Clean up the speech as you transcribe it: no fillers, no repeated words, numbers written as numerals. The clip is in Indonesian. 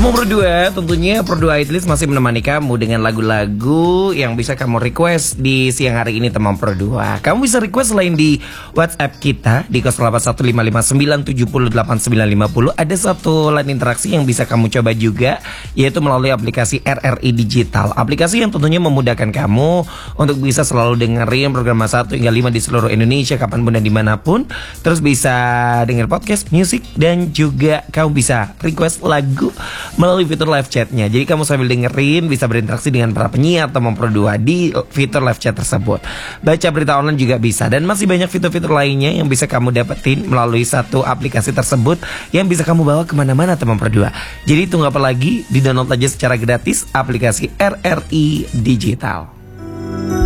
Temu berdua, tentunya Pro2 Idlis masih menemani kamu dengan lagu-lagu yang bisa kamu request di siang hari ini teman Pro2. Kamu bisa request selain di WhatsApp kita di 081559708950. Ada satu line interaksi yang bisa kamu coba juga, yaitu melalui aplikasi RRI Digital. Aplikasi yang tentunya memudahkan kamu untuk bisa selalu dengerin program 1 hingga 5 di seluruh Indonesia kapanpun dan dimanapun. Terus bisa denger podcast, musik, dan juga kamu bisa request lagu melalui fitur live chatnya. Jadi kamu sambil dengerin bisa berinteraksi dengan para penyiar teman Pro2 di fitur live chat tersebut. Baca berita online juga bisa. Dan masih banyak fitur-fitur lainnya yang bisa kamu dapetin melalui satu aplikasi tersebut yang bisa kamu bawa kemana-mana teman Pro2. Jadi tunggu apa lagi, di download aja secara gratis aplikasi RRI Digital.